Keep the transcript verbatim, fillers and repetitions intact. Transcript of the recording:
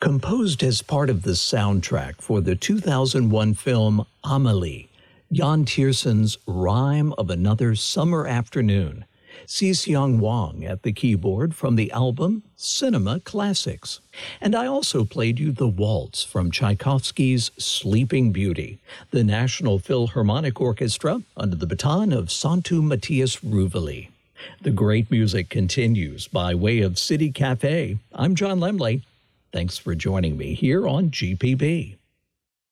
Composed as part of the soundtrack for the two thousand one film Amelie, Jan Tiersen's Rhyme of Another Summer Afternoon, Si-Seong Wang at the keyboard from the album Cinema Classics. And I also played you the waltz from Tchaikovsky's Sleeping Beauty, the National Philharmonic Orchestra under the baton of Santu Matthias Ruveli. The great music continues by way of City Cafe. I'm John Lemley. Thanks for joining me here on G P B.